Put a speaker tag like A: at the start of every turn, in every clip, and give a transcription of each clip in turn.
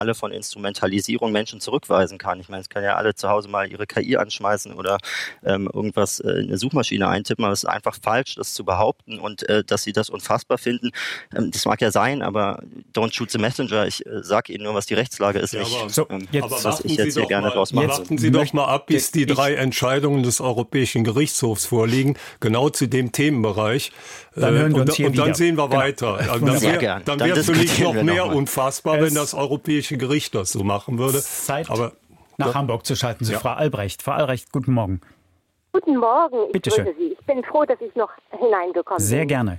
A: alle von Instrumentalisierung Menschen zurückweisen kann. Ich meine, es können ja alle zu Hause mal ihre KI anschmeißen oder irgendwas in eine Suchmaschine eintippen, aber es ist einfach falsch, das zu behaupten und dass sie das unfassbar finden. Das mag ja sein, aber don't shoot the messenger. Ich sage Ihnen nur, was die Rechtslage ist,
B: ja,
A: nicht,
B: aber
A: was ich jetzt hier gerne draus mache.
B: Warten Sie doch mal ab, bis die 3 Entscheidungen des Europäischen Gerichtshofs vorliegen, genau zu dem Themenbereich.
C: Dann hören wir uns hier
B: und dann
C: wieder.
B: sehen wir weiter. Dann wäre für mich noch mehr unfassbar, wenn das Europäische Gericht das so machen würde.
C: Zeit, nach Hamburg zu schalten, Frau Albrecht. Frau Albrecht, guten Morgen.
D: Guten Morgen, ich
C: grüße
D: Sie. Ich bin froh, dass ich noch hineingekommen bin.
C: Sehr gerne.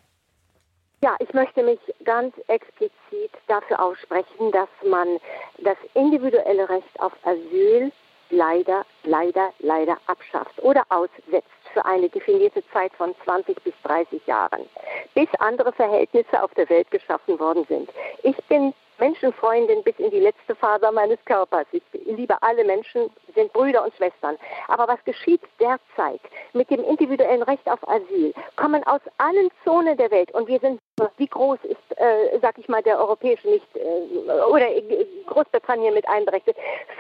D: Ja, ich möchte mich ganz explizit dafür aussprechen, dass man das individuelle Recht auf Asyl leider abschafft oder aussetzt für eine definierte Zeit von 20 bis 30 Jahren, bis andere Verhältnisse auf der Welt geschaffen worden sind. Ich bin Menschenfreundin bis in die letzte Faser meines Körpers. Ich liebe alle Menschen, sind Brüder und Schwestern. Aber was geschieht derzeit mit dem individuellen Recht auf Asyl? Kommen aus allen Zonen der Welt und wir sind, wie groß ist, sag ich mal, der europäische nicht, oder Großbritannien mit einberechnet,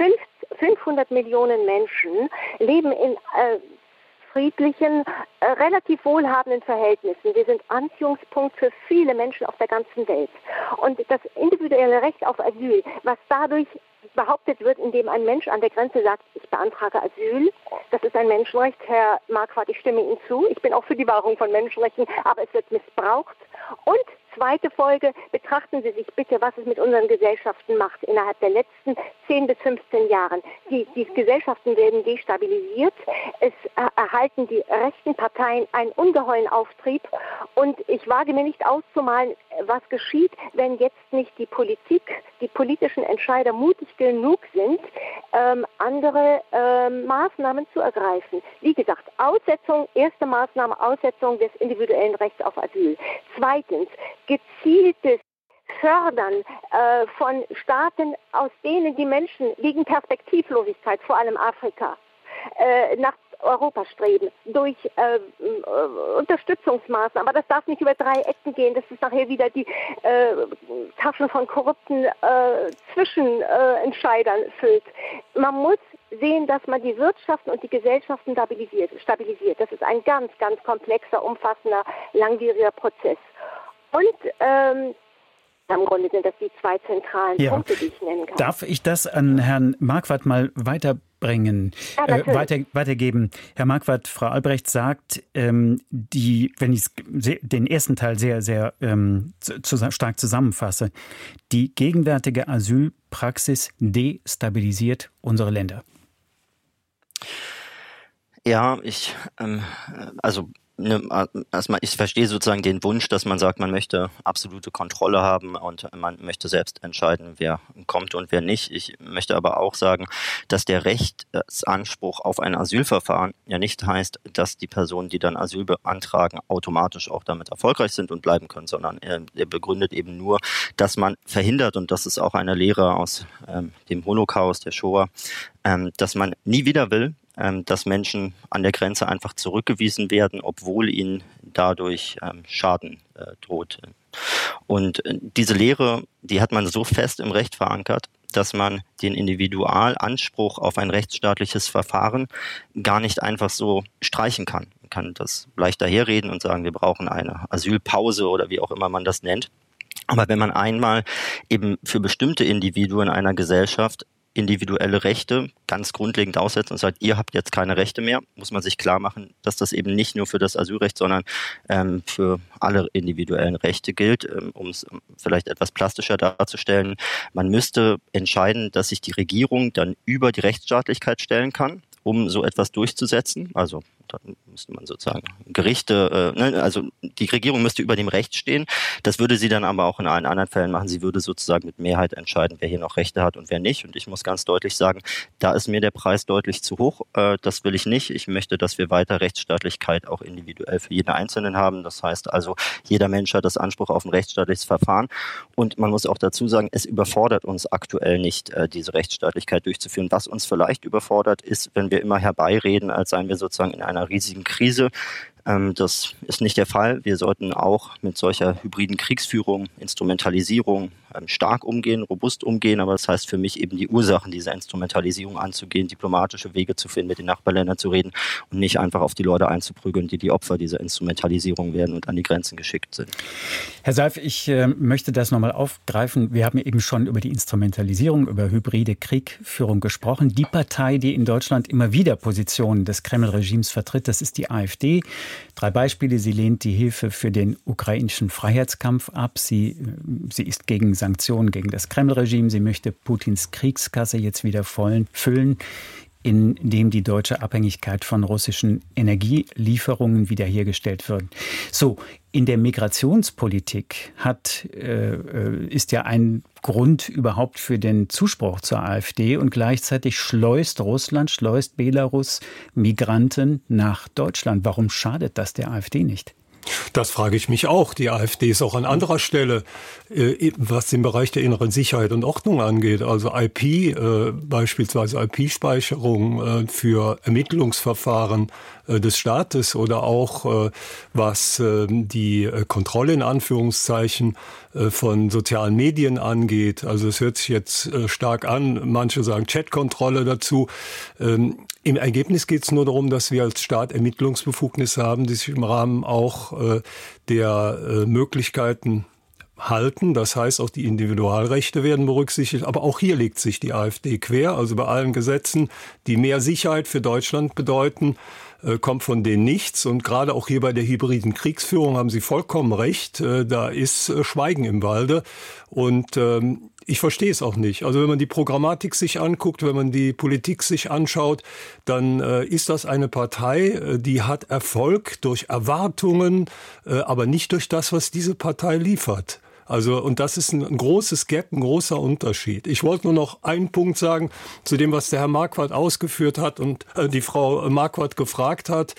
D: 500 Millionen Menschen leben in friedlichen, relativ wohlhabenden Verhältnissen. Wir sind Anziehungspunkt für viele Menschen auf der ganzen Welt. Und das individuelle Recht auf Asyl, was dadurch behauptet wird, indem ein Mensch an der Grenze sagt, ich beantrage Asyl, das ist ein Menschenrecht. Herr Marquardt, ich stimme Ihnen zu. Ich bin auch für die Wahrung von Menschenrechten, aber es wird missbraucht. Und zweite Folge, betrachten Sie sich bitte, was es mit unseren Gesellschaften macht innerhalb der letzten 10 bis 15 Jahren. Die Gesellschaften werden destabilisiert, es erhalten die rechten Parteien einen ungeheuren Auftrieb und ich wage mir nicht auszumalen, was geschieht, wenn jetzt nicht die Politik, die politischen Entscheider mutig genug sind, andere Maßnahmen zu ergreifen. Wie gesagt, erste Maßnahme, Aussetzung des individuellen Rechts auf Asyl. Zweitens, gezieltes Fördern von Staaten, aus denen die Menschen wegen Perspektivlosigkeit, vor allem Afrika, nach Europa streben, durch Unterstützungsmaßnahmen. Aber das darf nicht über 3 Ecken gehen, dass es nachher wieder die Taschen von korrupten Zwischenentscheidern füllt. Man muss sehen, dass man die Wirtschaften und die Gesellschaften stabilisiert. Das ist ein ganz, ganz komplexer, umfassender, langwieriger Prozess. Und im Grunde sind das die 2 zentralen Punkte, die ich nennen kann.
C: Darf ich das an Herrn Marquardt mal weitergeben? Herr Marquardt, Frau Albrecht sagt, wenn ich den ersten Teil sehr, sehr stark zusammenfasse, die gegenwärtige Asylpraxis destabilisiert unsere Länder.
A: Ja, erstmal, ich verstehe sozusagen den Wunsch, dass man sagt, man möchte absolute Kontrolle haben und man möchte selbst entscheiden, wer kommt und wer nicht. Ich möchte aber auch sagen, dass der Rechtsanspruch auf ein Asylverfahren ja nicht heißt, dass die Personen, die dann Asyl beantragen, automatisch auch damit erfolgreich sind und bleiben können, sondern er begründet eben nur, dass man verhindert, und das ist auch eine Lehre aus dem Holocaust, der Shoah, dass man nie wieder will, dass Menschen an der Grenze einfach zurückgewiesen werden, obwohl ihnen dadurch Schaden droht. Und diese Lehre, die hat man so fest im Recht verankert, dass man den Individualanspruch auf ein rechtsstaatliches Verfahren gar nicht einfach so streichen kann. Man kann das leicht daherreden und sagen, wir brauchen eine Asylpause oder wie auch immer man das nennt. Aber wenn man einmal eben für bestimmte Individuen einer Gesellschaft individuelle Rechte ganz grundlegend aussetzt und sagt, ihr habt jetzt keine Rechte mehr, muss man sich klar machen, dass das eben nicht nur für das Asylrecht, sondern für alle individuellen Rechte gilt. Um es vielleicht etwas plastischer darzustellen, man müsste entscheiden, dass sich die Regierung dann über die Rechtsstaatlichkeit stellen kann, um so etwas durchzusetzen. Also da müsste man sozusagen Gerichte, also die Regierung müsste über dem Recht stehen. Das würde sie dann aber auch in allen anderen Fällen machen. Sie würde sozusagen mit Mehrheit entscheiden, wer hier noch Rechte hat und wer nicht. Und ich muss ganz deutlich sagen, da ist mir der Preis deutlich zu hoch. Das will ich nicht. Ich möchte, dass wir weiter Rechtsstaatlichkeit auch individuell für jeden Einzelnen haben. Das heißt also, jeder Mensch hat das Anspruch auf ein rechtsstaatliches Verfahren. Und man muss auch dazu sagen, es überfordert uns aktuell nicht, diese Rechtsstaatlichkeit durchzuführen. Was uns vielleicht überfordert, ist, wenn wir immer herbeireden, als seien wir sozusagen in einer riesigen Krise. Das ist nicht der Fall. Wir sollten auch mit solcher hybriden Kriegsführung, Instrumentalisierung, stark umgehen, robust umgehen, aber das heißt für mich eben die Ursachen dieser Instrumentalisierung anzugehen, diplomatische Wege zu finden, mit den Nachbarländern zu reden und nicht einfach auf die Leute einzuprügeln, die Opfer dieser Instrumentalisierung werden und an die Grenzen geschickt sind.
C: Herr Seif, ich möchte das nochmal aufgreifen. Wir haben eben schon über die Instrumentalisierung, über hybride Kriegführung gesprochen. Die Partei, die in Deutschland immer wieder Positionen des Kreml-Regimes vertritt, das ist die AfD. 3 Beispiele. Sie lehnt die Hilfe für den ukrainischen Freiheitskampf ab. Sie ist gegen Sanktionen gegen das Kreml-Regime. Sie möchte Putins Kriegskasse jetzt wieder füllen, indem die deutsche Abhängigkeit von russischen Energielieferungen wiederhergestellt wird. So, in der Migrationspolitik ist ja ein Grund überhaupt für den Zuspruch zur AfD und gleichzeitig schleust Belarus Migranten nach Deutschland. Warum schadet das der AfD nicht?
B: Das frage ich mich auch. Die AfD ist auch an anderer Stelle, was den Bereich der inneren Sicherheit und Ordnung angeht, also beispielsweise IP-Speicherung für Ermittlungsverfahren des Staates oder auch was die Kontrolle in Anführungszeichen von sozialen Medien angeht. Also es hört sich jetzt stark an, manche sagen Chatkontrolle dazu. Im Ergebnis geht es nur darum, dass wir als Staat Ermittlungsbefugnisse haben, die sich im Rahmen auch der Möglichkeiten halten. Das heißt, auch die Individualrechte werden berücksichtigt. Aber auch hier legt sich die AfD quer. Also bei allen Gesetzen, die mehr Sicherheit für Deutschland bedeuten, kommt von denen nichts. Und gerade auch hier bei der hybriden Kriegsführung haben Sie vollkommen recht. Da ist Schweigen im Walde. Und ich verstehe es auch nicht. Also wenn man die Programmatik sich anguckt, wenn man die Politik sich anschaut, dann ist das eine Partei, die hat Erfolg durch Erwartungen, aber nicht durch das, was diese Partei liefert. Also, und das ist ein großes Gap, ein großer Unterschied. Ich wollte nur noch einen Punkt sagen zu dem, was der Herr Marquardt ausgeführt hat und die Frau Marquardt gefragt hat.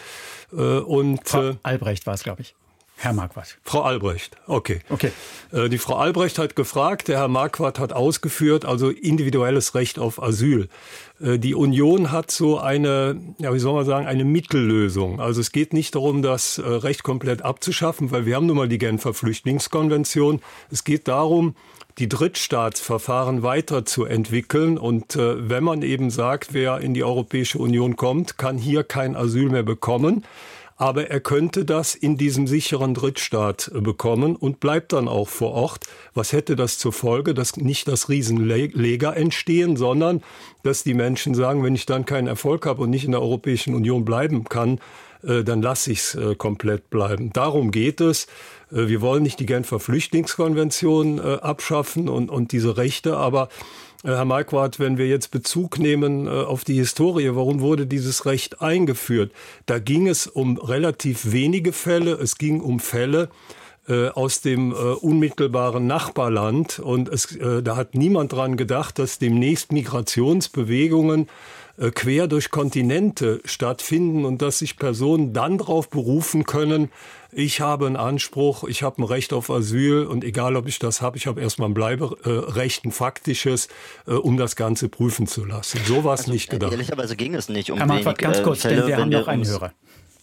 C: Frau Albrecht war es, glaube ich. Herr Marquardt.
B: Frau Albrecht, okay. Die Frau Albrecht hat gefragt, der Herr Marquardt hat ausgeführt, also individuelles Recht auf Asyl. Die Union hat so eine Mittellösung. Also es geht nicht darum, das Recht komplett abzuschaffen, weil wir haben nun mal die Genfer Flüchtlingskonvention. Es geht darum, die Drittstaatsverfahren weiterzuentwickeln. Und wenn man eben sagt, wer in die Europäische Union kommt, kann hier kein Asyl mehr bekommen. Aber er könnte das in diesem sicheren Drittstaat bekommen und bleibt dann auch vor Ort. Was hätte das zur Folge? Dass nicht das Riesenleger entstehen, sondern dass die Menschen sagen, wenn ich dann keinen Erfolg habe und nicht in der Europäischen Union bleiben kann, dann lasse ich es komplett bleiben. Darum geht es. Wir wollen nicht die Genfer Flüchtlingskonvention abschaffen und diese Rechte, aber Herr Marquardt, wenn wir jetzt Bezug nehmen auf die Historie, warum wurde dieses Recht eingeführt? Da ging es um relativ wenige Fälle. Es ging um Fälle aus dem unmittelbaren Nachbarland. Und da hat niemand dran gedacht, dass demnächst Migrationsbewegungen quer durch Kontinente stattfinden und dass sich Personen dann darauf berufen können, ich habe einen Anspruch, ich habe ein Recht auf Asyl und egal, ob ich das habe, ich habe erstmal ein Bleiberecht, ein faktisches, um das Ganze prüfen zu lassen. So war es nicht gedacht.
A: Ehrlicherweise ging es nicht um
C: Herr Marquardt, ganz kurz,
A: Fälle,
C: denn wir haben noch einen Hörer.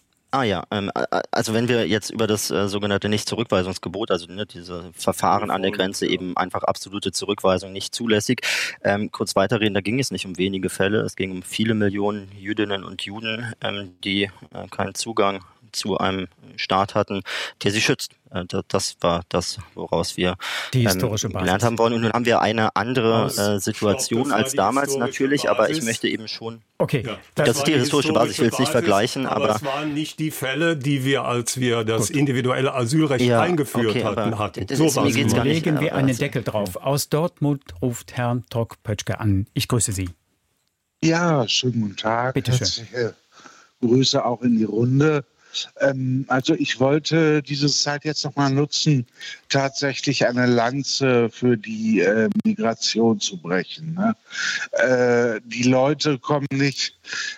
A: Also wenn wir jetzt über das sogenannte Nichtzurückweisungsgebot, also diese Verfahren an der Grenze, eben einfach absolute Zurückweisung nicht zulässig, kurz weiterreden, da ging es nicht um wenige Fälle, es ging um viele Millionen Jüdinnen und Juden, die keinen Zugang zu einem Staat hatten, der sie schützt. Das war das, woraus wir
C: die historische
A: gelernt haben wollen. Und nun haben wir eine andere Situation als damals natürlich, aber ich möchte eben schon...
C: Okay.
A: Ja, das ist die historische Basis, ich will es nicht vergleichen.
B: Aber es waren nicht die Fälle, die wir, als wir das individuelle Asylrecht eingeführt hatten.
C: So legen wir einen Deckel drauf. Aus Dortmund ruft Herr Tock-Pötschke an. Ich grüße Sie.
E: Ja, schönen guten Tag.
C: Bitte schön.
E: Herzliche Grüße auch in die Runde. Also ich wollte diese Zeit jetzt nochmal nutzen, tatsächlich eine Lanze für die Migration zu brechen. Ne? Die Leute kommen nicht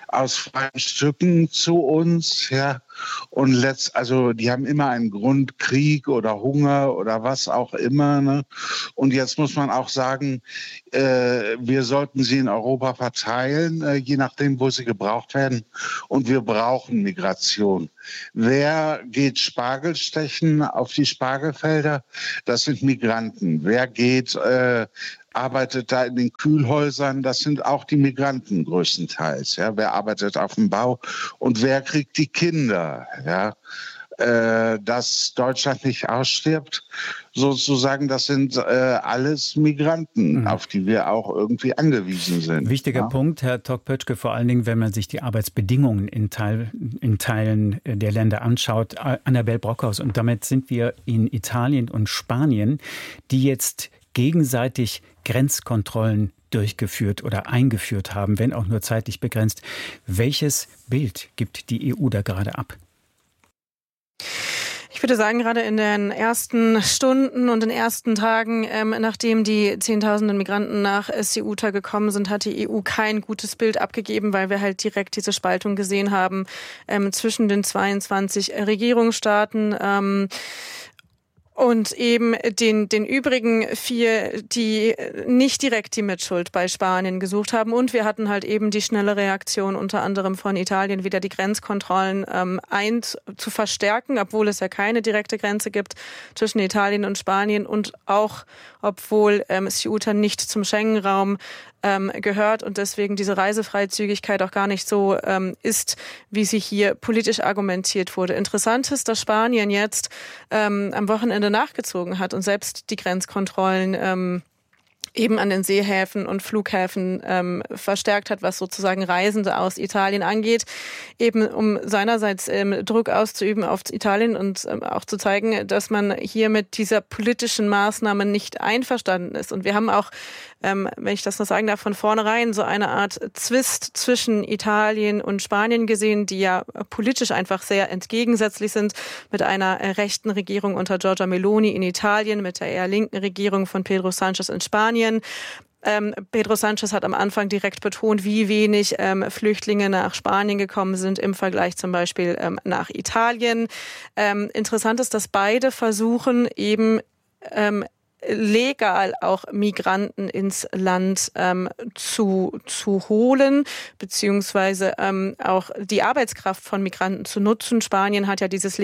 E: aus freien Stücken zu uns, ja. Und also die haben immer einen Grund, Krieg oder Hunger oder was auch immer. Ne? Und jetzt muss man auch sagen, wir sollten sie in Europa verteilen, je nachdem, wo sie gebraucht werden. Und wir brauchen Migration. Wer geht Spargel stechen auf die Spargelfelder? Das sind Migranten. Wer geht arbeitet da in den Kühlhäusern, das sind auch die Migranten größtenteils. Ja? Wer arbeitet auf dem Bau und wer kriegt die Kinder? Ja? Dass Deutschland nicht ausstirbt, sozusagen, das sind alles Migranten, auf die wir auch irgendwie angewiesen sind.
C: Wichtiger Punkt, Herr Tock-Pötschke, vor allen Dingen, wenn man sich die Arbeitsbedingungen in Teilen der Länder anschaut. Annabel Brockhaus, und damit sind wir in Italien und Spanien, die jetzt gegenseitig Grenzkontrollen durchgeführt oder eingeführt haben, wenn auch nur zeitlich begrenzt. Welches Bild gibt die EU da gerade ab?
F: Ich würde sagen, gerade in den ersten Stunden und den ersten Tagen, nachdem die Zehntausenden Migranten nach Ceuta gekommen sind, hat die EU kein gutes Bild abgegeben, weil wir halt direkt diese Spaltung gesehen haben zwischen den 22 Regierungsstaaten. Und eben den übrigen 4, die nicht direkt die Mitschuld bei Spanien gesucht haben. Und wir hatten halt eben die schnelle Reaktion unter anderem von Italien, wieder die Grenzkontrollen zu verstärken, obwohl es ja keine direkte Grenze gibt zwischen Italien und Spanien und auch obwohl Ceuta nicht zum Schengen-Raum gehört und deswegen diese Reisefreizügigkeit auch gar nicht so ist, wie sie hier politisch argumentiert wurde. Interessant ist, dass Spanien jetzt am Wochenende nachgezogen hat und selbst die Grenzkontrollen eben an den Seehäfen und Flughäfen verstärkt hat, was sozusagen Reisende aus Italien angeht, eben um seinerseits Druck auszuüben auf Italien und auch zu zeigen, dass man hier mit dieser politischen Maßnahme nicht einverstanden ist. Und wir haben auch, wenn ich das noch sagen darf, von vornherein so eine Art Zwist zwischen Italien und Spanien gesehen, die ja politisch einfach sehr entgegensätzlich sind, mit einer rechten Regierung unter Giorgia Meloni in Italien, mit der eher linken Regierung von Pedro Sánchez in Spanien. Pedro Sánchez hat am Anfang direkt betont, wie wenig Flüchtlinge nach Spanien gekommen sind im Vergleich zum Beispiel nach Italien. Interessant ist, dass beide versuchen, eben legal auch Migranten ins Land zu holen, beziehungsweise auch die Arbeitskraft von Migranten zu nutzen. Spanien hat ja dieses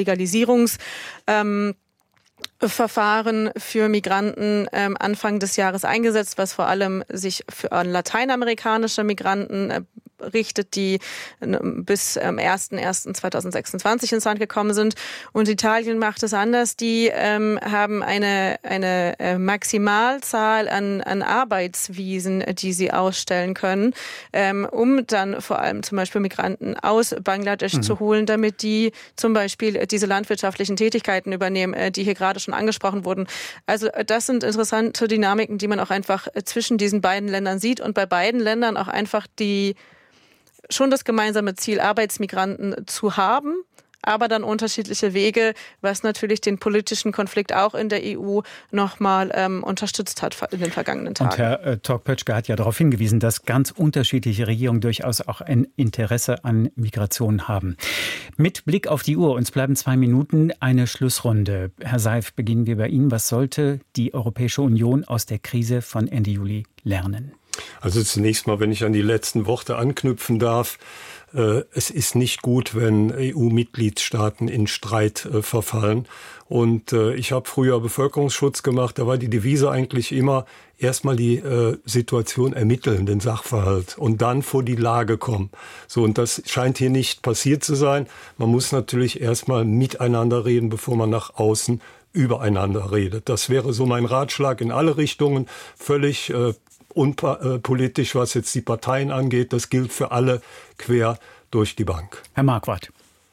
F: Verfahren für Migranten Anfang des Jahres eingesetzt, was vor allem sich an lateinamerikanische Migranten richtet, die bis 1.1.2026 ins Land gekommen sind. Und Italien macht es anders. Die haben eine Maximalzahl an Arbeitsvisen, die sie ausstellen können, um dann vor allem zum Beispiel Migranten aus Bangladesch zu holen, damit die zum Beispiel diese landwirtschaftlichen Tätigkeiten übernehmen, die hier gerade schon angesprochen wurden. Also das sind interessante Dynamiken, die man auch einfach zwischen diesen beiden Ländern sieht und bei beiden Ländern auch einfach schon das gemeinsame Ziel, Arbeitsmigranten zu haben, aber dann unterschiedliche Wege, was natürlich den politischen Konflikt auch in der EU nochmal unterstützt hat in den vergangenen Tagen.
C: Und Herr Tock-Pötschke hat ja darauf hingewiesen, dass ganz unterschiedliche Regierungen durchaus auch ein Interesse an Migration haben. Mit Blick auf die Uhr, uns bleiben 2 Minuten, eine Schlussrunde. Herr Seif, beginnen wir bei Ihnen. Was sollte die Europäische Union aus der Krise von Ende Juli lernen?
B: Also zunächst mal, wenn ich an die letzten Worte anknüpfen darf, es ist nicht gut, wenn EU-Mitgliedstaaten in Streit verfallen. Und ich habe früher Bevölkerungsschutz gemacht, da war die Devise eigentlich immer erstmal die Situation ermitteln, den Sachverhalt und dann vor die Lage kommen. So, und das scheint hier nicht passiert zu sein. Man muss natürlich erstmal miteinander reden, bevor man nach außen übereinander redet. Das wäre so mein Ratschlag in alle Richtungen, völlig unpolitisch, was jetzt die Parteien angeht. Das gilt für alle quer durch die Bank.
C: Herr Marquardt.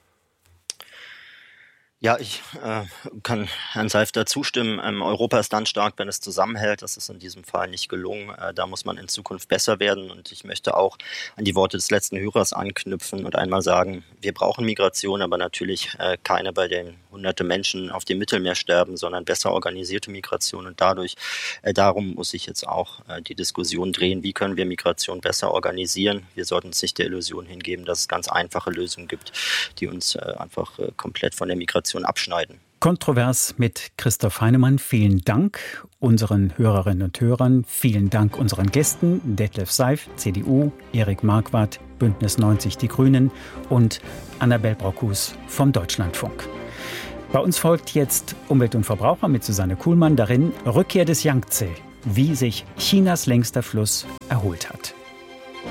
A: Ja, ich kann Herrn Seif da zustimmen. Europa ist dann stark, wenn es zusammenhält. Das ist in diesem Fall nicht gelungen. Da muss man in Zukunft besser werden. Und ich möchte auch an die Worte des letzten Hörers anknüpfen und einmal sagen, wir brauchen Migration, aber natürlich keine, bei hunderte Menschen auf dem Mittelmeer sterben, sondern besser organisierte Migration. Und darum muss sich jetzt auch die Diskussion drehen, wie können wir Migration besser organisieren. Wir sollten uns nicht der Illusion hingeben, dass es ganz einfache Lösungen gibt, die uns einfach komplett von der Migration abschneiden.
C: Kontrovers mit Christoph Heinemann. Vielen Dank unseren Hörerinnen und Hörern. Vielen Dank unseren Gästen, Detlef Seif, CDU, Erik Marquardt, Bündnis 90 Die Grünen und Annabel Brockhus vom Deutschlandfunk. Bei uns folgt jetzt Umwelt und Verbraucher mit Susanne Kuhlmann. Darin Rückkehr des Yangtze, wie sich Chinas längster Fluss erholt hat.